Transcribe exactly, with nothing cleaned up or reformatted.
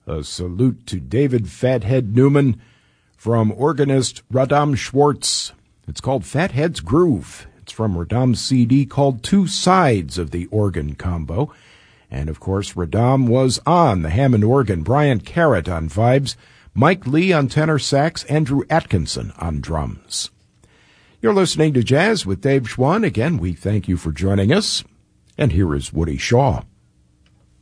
A salute to David Fathead Newman from organist Radam Schwartz. It's called Fathead's Groove. It's from Radam's C D called Two Sides of the Organ Combo. And, of course, Radam was on the Hammond organ, Brian Carrot on vibes, Mike Lee on tenor sax, Andrew Atkinson on drums. You're listening to Jazz with Dave Schwann. Again, we thank you for joining us. And here is Woody Shaw.